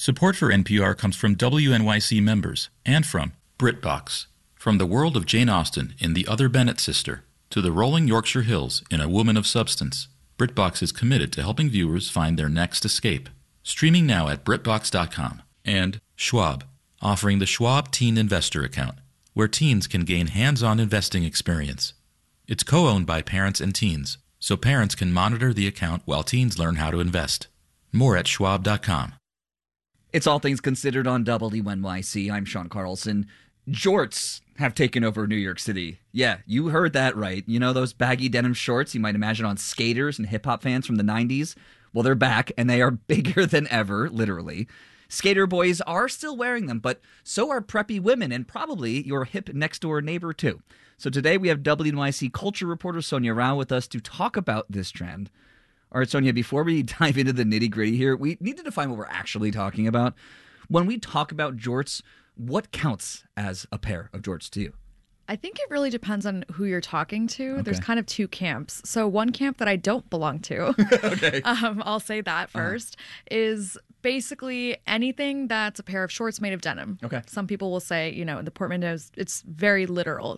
Support for NPR comes from WNYC members and from BritBox. From the world of Jane Austen in The Other Bennet Sister to the rolling Yorkshire Hills in A Woman of Substance, BritBox is committed to helping viewers find their next escape. Streaming now at BritBox.com. And Schwab, offering the Schwab Teen Investor Account, where teens can gain hands-on investing experience. It's co-owned by parents and teens, so parents can monitor the account while teens learn how to invest. More at Schwab.com. It's All Things Considered on WNYC. I'm Sean Carlson. Jorts have taken over New York City. Yeah, you heard that right. You know those baggy denim shorts you might imagine on skaters and hip-hop fans from the 90s? Well, they're back, and they are bigger than ever, literally. Skater boys are still wearing them, but so are preppy women and probably your hip next-door neighbor, too. So today we have WNYC culture reporter Sonia Rao with us to talk about this trend. All right, Sonia, before we dive into the nitty-gritty here, we need to define what we're actually talking about. When we talk about jorts, what counts as a pair of jorts to you? I think it really depends on who you're talking to. Okay. There's kind of two camps. So one camp that I don't belong to, okay. I'll say that first, is basically anything that's a pair of shorts made of denim. Okay. Some people will say, you know, the portmanteaus, it's very literal,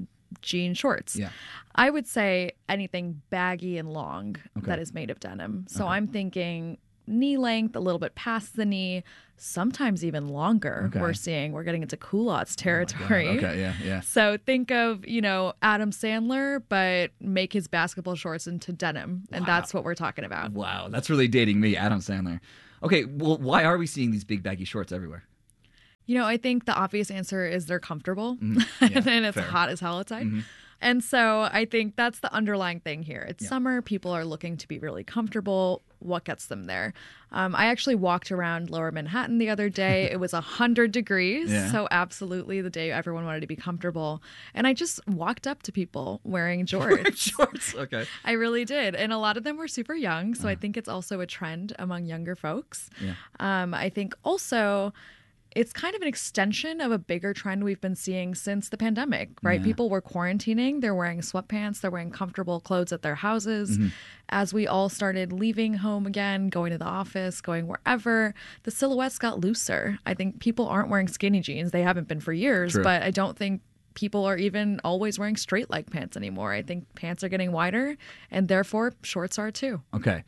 jean shorts. Yeah. I would say anything baggy and long that is made of denim. So I'm thinking knee length, a little bit past the knee, sometimes even longer. We're getting into culottes territory. Yeah. So think of, you know, Adam Sandler, but make his basketball shorts into denim. And that's what we're talking about. Wow, that's really dating me, Adam Sandler. Okay, well, why are we seeing these big baggy shorts everywhere? You know, I think the obvious answer is they're comfortable. Yeah, and it's fair. hot as hell outside. And so I think that's the underlying thing here. It's summer. People are looking to be really comfortable. What gets them there? I actually walked around Lower Manhattan the other day. It was 100 degrees. Yeah. So absolutely the day everyone wanted to be comfortable. And I just walked up to people wearing jorts. Shorts, okay. I really did. And a lot of them were super young. So I think it's also a trend among younger folks. Yeah. I think also it's kind of an extension of a bigger trend we've been seeing since the pandemic, right? Yeah. People were quarantining. They're wearing sweatpants. They're wearing comfortable clothes at their houses. As we all started leaving home again, going to the office, going wherever, the silhouettes got looser. I think people aren't wearing skinny jeans. They haven't been for years, True. but I don't think people are even always wearing straight leg pants anymore. I think pants are getting wider, and therefore shorts are too. Okay.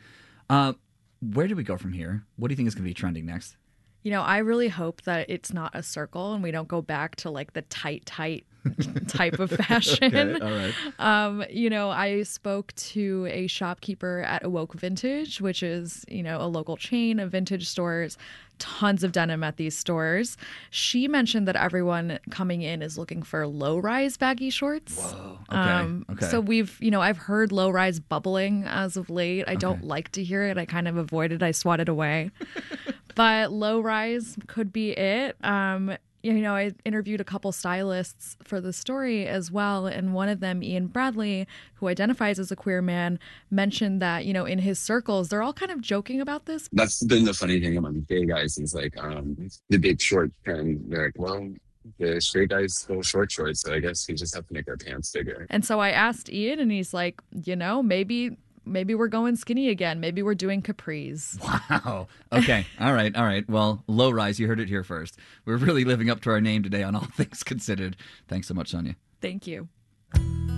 Where do we go from here? What do you think is going to be trending next? You know, I really hope that it's not a circle and we don't go back to like the tight type of fashion. Okay, all right. You know, I spoke to a shopkeeper at Awoke Vintage, which is, you know, a local chain of vintage stores, tons of denim at these stores. She mentioned that everyone coming in is looking for low-rise baggy shorts. Whoa. Okay. So I've heard low-rise bubbling as of late. I don't like to hear it. I kind of avoid it. I swat it away. But low rise could be it. You know, I interviewed a couple stylists for the story as well. And one of them, Ian Bradley, who identifies as a queer man, mentioned that, you know, in his circles, they're all kind of joking about this. That's been the funny thing among gay guys is like the big short trend. They're like, well, the straight guys go short shorts. So I guess we just have to make our pants bigger. And so I asked Ian and he's like, you know, maybe we're going skinny again. Maybe we're doing capris. Wow. Okay. All right. Well, low rise, you heard it here first. We're really living up to our name today on All Things Considered. Thanks so much, Sonia. Thank you.